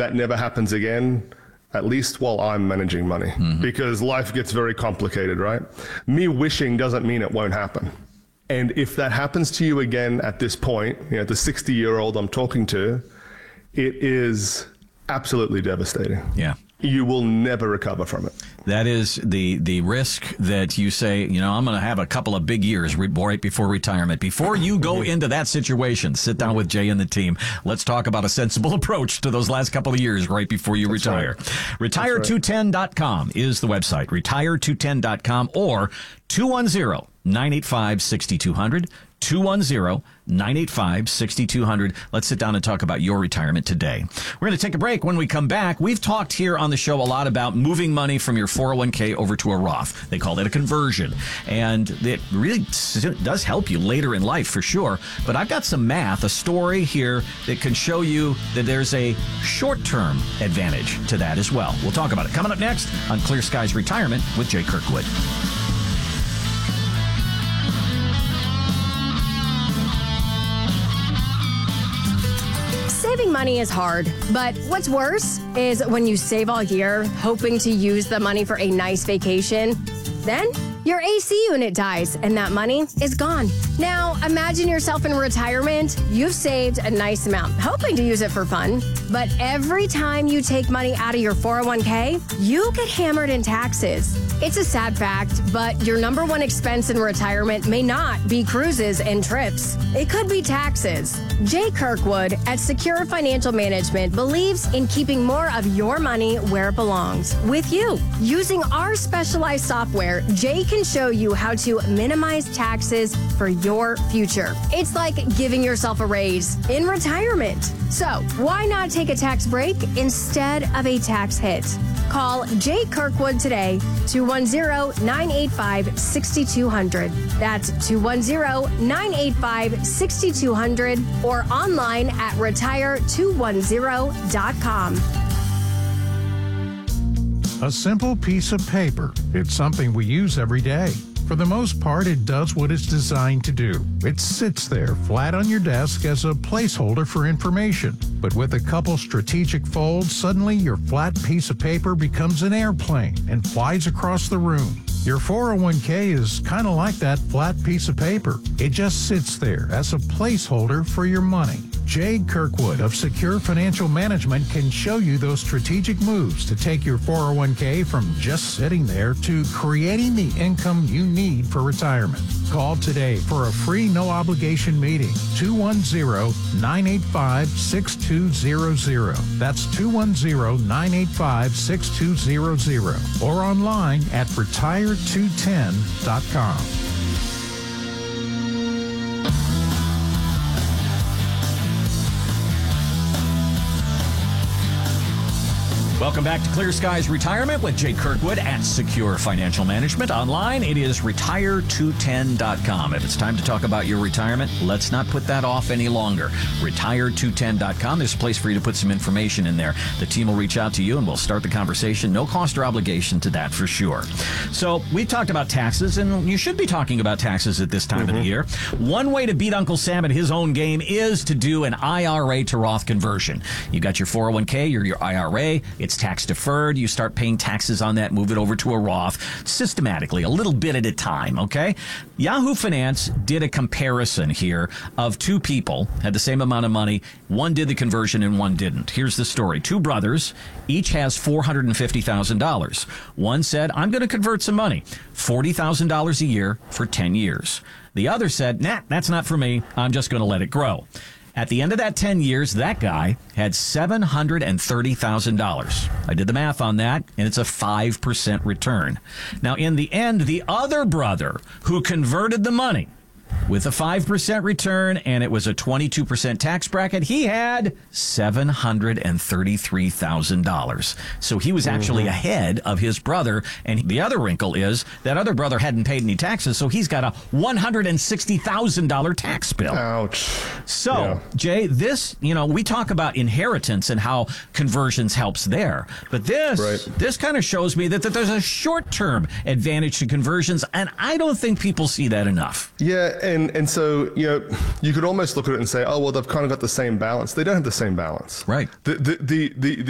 that never happens again, at least while I'm managing money, because life gets very complicated, right? Me wishing doesn't mean it won't happen. And if that happens to you again at this point, the 60-year-old I'm talking to, it is absolutely devastating. Yeah. You will never recover from it. That is the risk that you say, I'm going to have a couple of big years right before retirement. Before you go into that situation, sit down with Jay and the team. Let's talk about a sensible approach to those last couple of years right before you retire. Right. Retire210.com is the website. Retire210.com or 210-985-6200. 210-985-6200. Let's sit down and talk about your retirement today. We're going to take a break. When we come back, we've talked here on the show a lot about moving money from your 401k over to a Roth. They call it a conversion. And it really does help you later in life for sure. But I've got some math, a story here that can show you that there's a short-term advantage to that as well. We'll talk about it coming up next on Clear Skies Retirement with Jay Kirkwood. Saving money is hard, but what's worse is when you save all year, hoping to use the money for a nice vacation. Then your AC unit dies and that money is gone. Now, imagine yourself in retirement. You've saved a nice amount, hoping to use it for fun. But every time you take money out of your 401k, you get hammered in taxes. It's a sad fact, but your number one expense in retirement may not be cruises and trips. It could be taxes. Jay Kirkwood at Secure Financial Management believes in keeping more of your money where it belongs, with you. Using our specialized software, Jay can show you how to minimize taxes for your future. It's like giving yourself a raise in retirement. So why not take a tax break instead of a tax hit? Call Jay Kirkwood today, 210-985-6200. That's 210-985-6200 or online at retire210.com. A simple piece of paper. It's something we use every day. For the most part, it does what it's designed to do. It sits there flat on your desk as a placeholder for information. But with a couple strategic folds, suddenly your flat piece of paper becomes an airplane and flies across the room. Your 401k is kind of like that flat piece of paper. It just sits there as a placeholder for your money. Jay Kirkwood of Secure Financial Management can show you those strategic moves to take your 401k from just sitting there to creating the income you need for retirement. Call today for a free no-obligation meeting, 210-985-6200. That's 210-985-6200 or online at retire210.com. Welcome back to Clear Skies Retirement with Jay Kirkwood at Secure Financial Management. Online, it is retire210.com. If it's time to talk about your retirement, let's not put that off any longer. Retire210.com. There's a place for you to put some information in there. The team will reach out to you and we'll start the conversation. No cost or obligation to that for sure. So we talked about taxes, and you should be talking about taxes at this time of the year. One way to beat Uncle Sam at his own game is to do an IRA to Roth conversion. You got your 401k or your IRA. It's tax deferred. You start paying taxes on that, move it over to a Roth systematically, a little bit at a time, okay? Yahoo Finance did a comparison here of two people, had the same amount of money. One did the conversion and one didn't. Here's the story. Two brothers, each has $450,000. One said, I'm going to convert some money, $40,000 a year for 10 years. The other said, nah, that's not for me. I'm just going to let it grow. At the end of that 10 years, that guy had $730,000. I did the math on that, and it's a 5% return. Now, in the end, the other brother who converted the money with a 5% return, and it was a 22% tax bracket, he had $733,000. So he was actually ahead of his brother. And the other wrinkle is that other brother hadn't paid any taxes, so he's got a $160,000 tax bill. Ouch. So, Jay, this, we talk about inheritance and how conversions helps there. But this kind of shows me that there's a short-term advantage to conversions, and I don't think people see that enough. Yeah, and so, you could almost look at it and say, oh, well, they've kind of got the same balance. They don't have the same balance. Right. The